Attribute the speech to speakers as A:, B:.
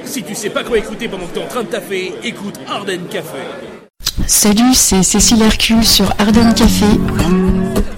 A: Si tu sais pas quoi écouter pendant que t'es en train de taffer, écoute Ardennes Café.
B: Salut, c'est Cécile Hercule sur Ardennes Café.